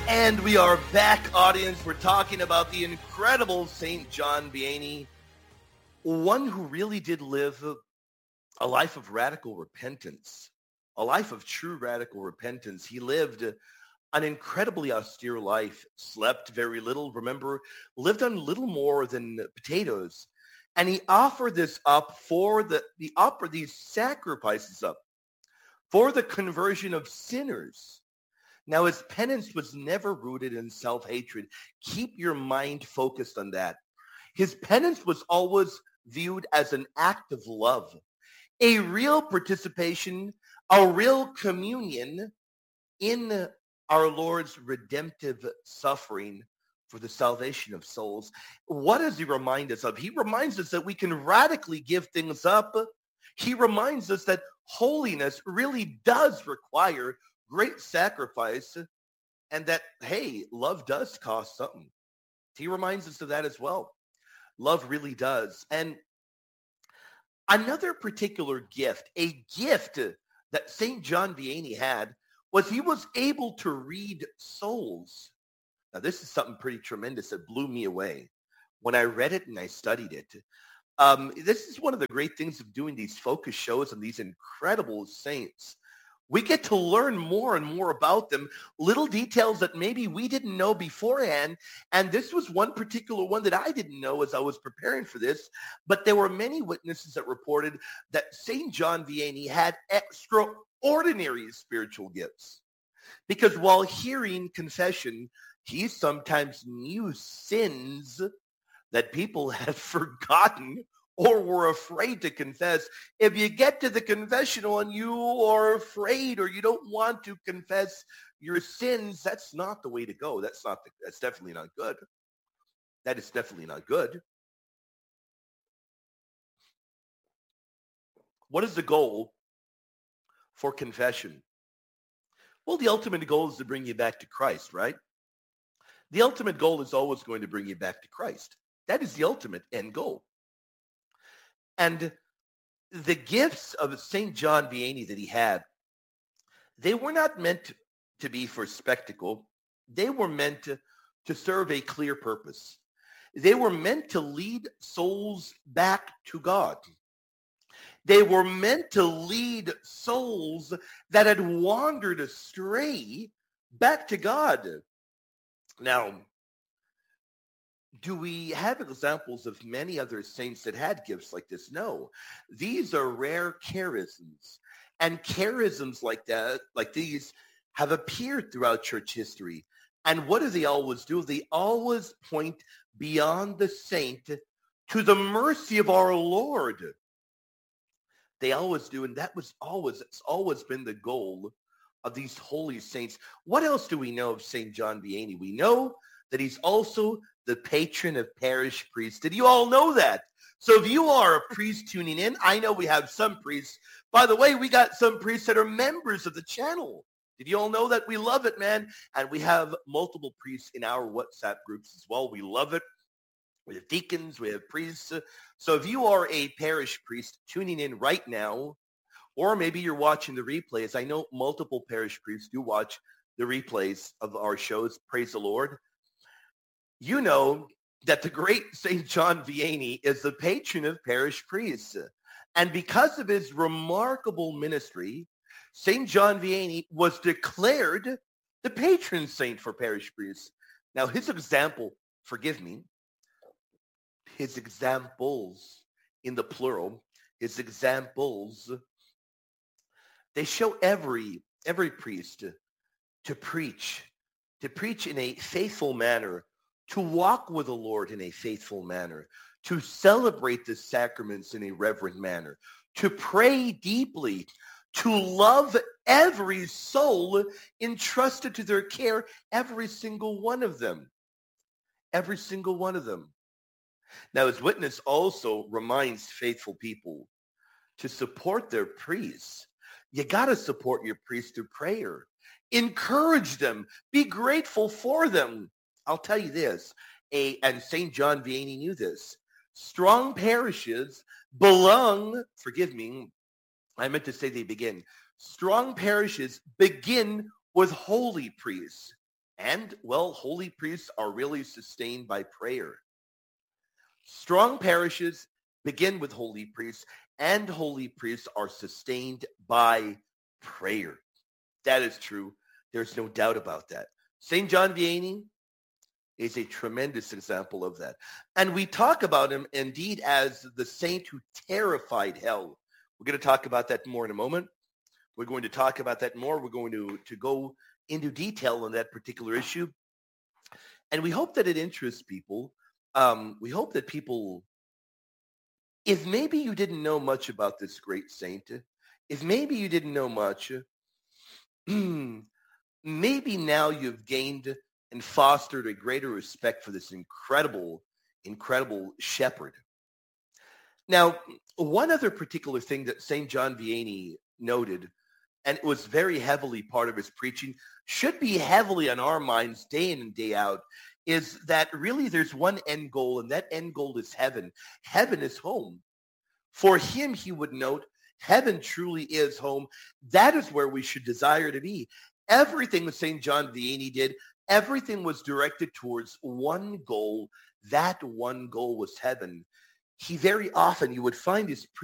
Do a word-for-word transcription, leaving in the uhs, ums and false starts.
And we are back, audience. We're talking about the incredible Saint John Vianney, one who really did live a life of radical repentance, a life of true radical repentance. He lived an incredibly austere life, slept very little, remember, lived on little more than potatoes. And he offered this up for the, he offered these sacrifices up for the conversion of sinners. Now, his penance was never rooted in self-hatred. Keep your mind focused on that. His penance was always viewed as an act of love, a real participation, a real communion in our Lord's redemptive suffering for the salvation of souls. What does he remind us of? He reminds us that we can radically give things up. He reminds us that holiness really does require great sacrifice, and that, hey, love does cost something. He reminds us of that as well. Love really does. And another particular gift, a gift that Saint John Vianney had, was he was able to read souls. Now, this is something pretty tremendous that blew me away when I read it and I studied it. Um, this is one of the great things of doing these focus shows on these incredible saints. We get to learn more and more about them, little details that maybe we didn't know beforehand. And this was one particular one that I didn't know as I was preparing for this. But there were many witnesses that reported that Saint John Vianney had extraordinary spiritual gifts. Because while hearing confession, he sometimes knew sins that people had forgotten or were afraid to confess. If you get to the confessional and you are afraid or you don't want to confess your sins, that's not the way to go. That's not, the, that's definitely not good. That is definitely not good. What is the goal for confession? Well, the ultimate goal is to bring you back to Christ, right? The ultimate goal is always going to bring you back to Christ. That is the ultimate end goal. And the gifts of Saint John Vianney that he had, they were not meant to be for spectacle. They were meant to, to serve a clear purpose. They were meant to lead souls back to God. They were meant to lead souls that had wandered astray back to God. Now, do we have examples of many other saints that had gifts like this? No. These are rare charisms. And charisms like that, like these, have appeared throughout church history. And what do they always do? They always point beyond the saint to the mercy of our Lord. They always do, and that was always, it's always been the goal of these holy saints. What else do we know of Saint John Vianney? We know that he's also the patron of parish priests. Did you all know that? So if you are a priest tuning in, I know we have some priests. By the way, we got some priests that are members of the channel. Did you all know that? We love it, man. And we have multiple priests in our WhatsApp groups as well. We love it. We have deacons, we have priests. So if you are a parish priest tuning in right now, or maybe you're watching the replays, I know multiple parish priests do watch the replays of our shows. Praise the Lord. You know that the great Saint John Vianney is the patron of parish priests. And because of his remarkable ministry, Saint John Vianney was declared the patron saint for parish priests. Now, his example, forgive me, his examples in the plural, his examples, they show every, every priest to, to preach, to preach in a faithful manner, to walk with the Lord in a faithful manner, to celebrate the sacraments in a reverent manner, to pray deeply, to love every soul entrusted to their care, every single one of them, every single one of them. Now, his witness also reminds faithful people to support their priests. You got to support your priests through prayer. Encourage them. Be grateful for them. I'll tell you this, a, and Saint John Vianney knew this, strong parishes belong, forgive me, I meant to say they begin. Strong parishes begin with holy priests. And, well, holy priests are really sustained by prayer. Strong parishes begin with holy priests, and holy priests are sustained by prayer. That is true. There's no doubt about that. Saint John Vianney is a tremendous example of that. And we talk about him indeed as the saint who terrified hell. We're going to talk about that more in a moment. We're going to talk about that more. We're going to, to go into detail on that particular issue. And we hope that it interests people. Um, we hope that people, if maybe you didn't know much about this great saint, if maybe you didn't know much, maybe now you've gained and fostered a greater respect for this incredible, incredible shepherd. Now, one other particular thing that Saint John Vianney noted, and it was very heavily part of his preaching, should be heavily on our minds day in and day out, is that really there's one end goal, and that end goal is heaven. Heaven is home. For him, he would note, heaven truly is home. That is where we should desire to be. Everything that Saint John Vianney did, everything was directed towards one goal. That one goal was heaven. He very often, you would find his